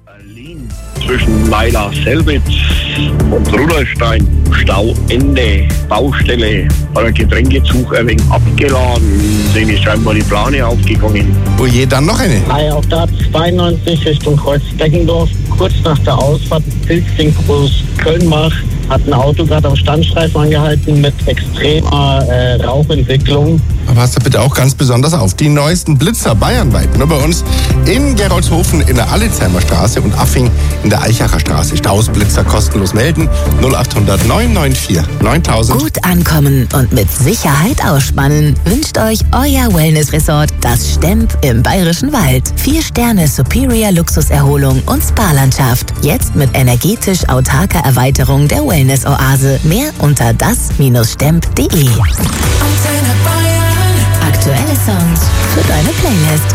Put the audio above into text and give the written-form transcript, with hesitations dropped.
Berlin zwischen Weiler-Selbitz und Rudolstein. Stauende, Baustelle, hat ein Getränkezug ein wenig abgeladen. Denen ist scheinbar die Plane aufgegangen. Oh je, dann noch eine. Auf der A92 Richtung Kreuzbeckendorf, kurz nach der Ausfahrt Pilzing-Kurs Köln-Mach, hat ein Auto gerade am Standstreifen angehalten mit extremer Rauchentwicklung. Aber passt da bitte auch ganz besonders auf. Die neuesten Blitzer bayernweit. Nur bei uns in Geroldshofen in der Alitzheimer Straße und Affing in der Eichacher Straße. Stausblitzer kostenlos melden. 0800 994 9000. Gut ankommen und mit Sicherheit ausspannen wünscht euch euer Wellness-Resort, das Stemp im Bayerischen Wald. 4 Sterne Superior Luxuserholung und Spa-Landschaft. Jetzt mit energetisch autarker Erweiterung der Wellness-Oase. Mehr unter das-stemp.de. Aktuelle Songs für deine Playlist.